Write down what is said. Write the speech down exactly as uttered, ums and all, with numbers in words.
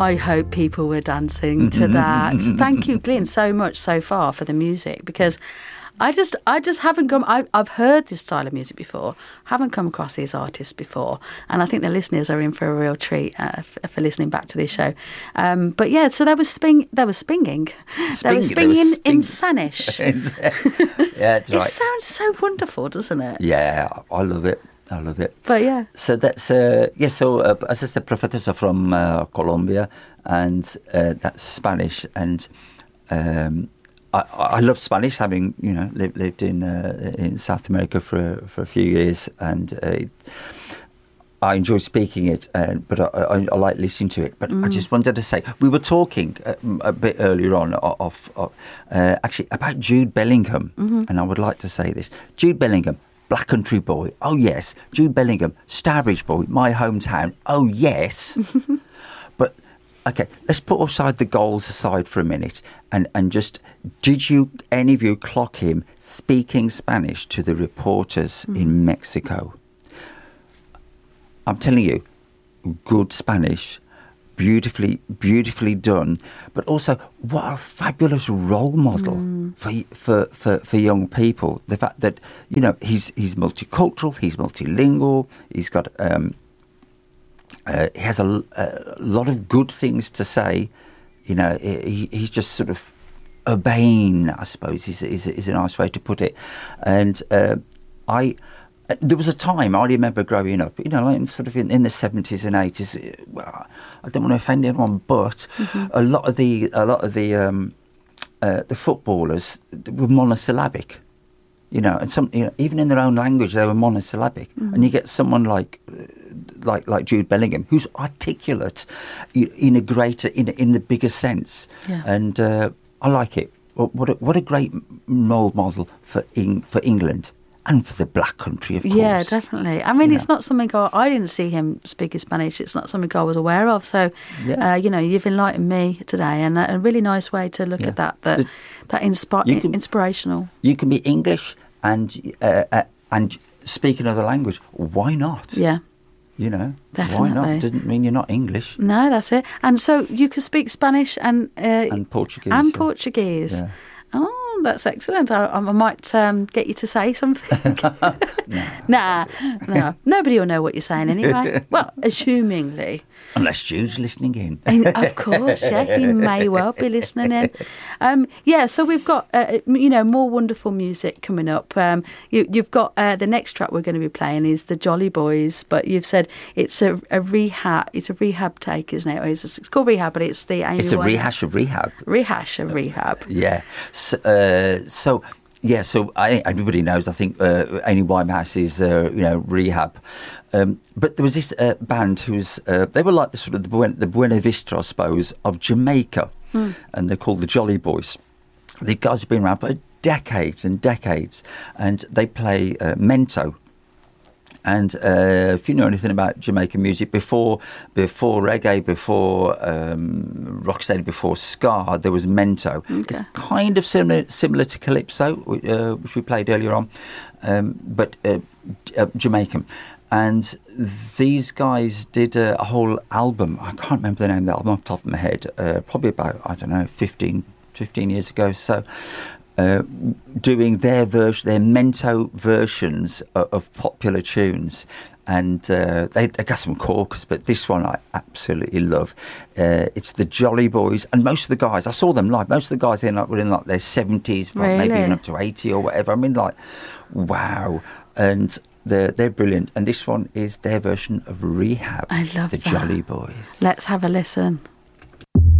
I hope people were dancing to that. Thank you, Glyn, so much so far for the music, because I just I just haven't come... I, I've heard this style of music before, haven't come across these artists before, and I think the listeners are in for a real treat uh, f- for listening back to this show. Um, but yeah, so they were, sping, they were spinging. Sping, they were spinging they were in, in sping. Spanish. Yeah, that's right. It sounds so wonderful, doesn't it? Yeah, I love it. I love it. But yeah. So that's, uh, yeah, so uh, as I said, Profetas are from uh, Colombia, and uh, that's Spanish. And um, I, I love Spanish, having, you know, lived, lived in uh, in South America for, for a few years. And uh, I enjoy speaking it, uh, but I, I, I like listening to it. But mm. I just wanted to say, we were talking uh, a bit earlier on, off, off, uh, actually, about Jude Bellingham. Mm-hmm. And I would like to say this. Jude Bellingham, Black Country boy, oh yes. Jude Bellingham, Stourbridge boy, my hometown, oh yes. But, okay, let's put aside the goals aside for a minute, and, and just, did you, any of you, clock him speaking Spanish to the reporters mm. in Mexico? I'm telling you, good Spanish, beautifully, beautifully done, but also what a fabulous role model mm. for, for for for young people. The fact that, you know, he's he's multicultural, he's multilingual, he's got um, uh, he has a, a lot of good things to say. You know, he, he's just sort of urbane, I suppose, is is is a nice way to put it. And uh, I. There was a time, I remember growing up, you know, like sort of in, in the seventies and eighties. Well, I don't want to offend anyone, but mm-hmm. a lot of the a lot of the um, uh, the footballers were monosyllabic, you know, and some, you know, even in their own language they were monosyllabic. Mm-hmm. And you get someone like like like Jude Bellingham, who's articulate in a greater, in in the bigger sense, yeah. and uh, I like it. What a, what a great role model for Eng- for England. And for the Black Country, of course. Yeah, definitely. I mean, you it's know. not something I, I didn't see him speaking Spanish. It's not something I was aware of. So, yeah. uh, you know, you've enlightened me today, and a, a really nice way to look yeah. at that. That that inspi- you can, inspirational. You can be English and uh, uh, and speak another language. Why not? Yeah. You know, definitely. Why not? Doesn't mean you're not English. No, that's it. And so you can speak Spanish and uh, and Portuguese and yeah. Portuguese. Yeah. Oh, that's excellent. I, I might um, get you to say something. no. Nah, no. Nobody will know what you're saying anyway. Well, assumingly. Unless Jude's listening in. And of course, yeah, he may well be listening in. Um, yeah, so we've got, uh, you know, more wonderful music coming up. Um, you, you've got uh, the next track we're going to be playing is the Jolly Boys, but you've said it's a, a rehab, it's a rehab take, isn't it? Or it's, it's called Rehab, but it's the Amy It's a Winehouse. rehash of Rehab. Rehash of Rehab. Yeah. So, uh, so yeah, so I, everybody knows, I think, uh, Amy Winehouse is, uh, you know, Rehab. Um, but there was this uh, band who's, uh, they were like the sort of the Buena, the Buena Vista, I suppose, of Jamaica. Mm. And they're called the Jolly Boys. These guys have been around for decades and decades. And they play uh, mento. And uh, if you know anything about Jamaican music, before before reggae, before um, rocksteady, before ska, there was mento. Okay. It's kind of similar similar to calypso, uh, which we played earlier on, um, but uh, uh, Jamaican. And these guys did a, a whole album. I can't remember the name of the album off the top of my head. Uh, probably about, I don't know, fifteen, fifteen years ago. So. Uh, doing their version, their mento versions of, of popular tunes, and uh, they, they got some corkers, but this one I absolutely love. Uh, it's the Jolly Boys, and most of the guys, I saw them live. Most of the guys in like were in like their seventies, really? Maybe even up to eighty or whatever. I mean, like, wow, and they're they're brilliant. And this one is their version of Rehab. I love the that. Jolly Boys. Let's have a listen.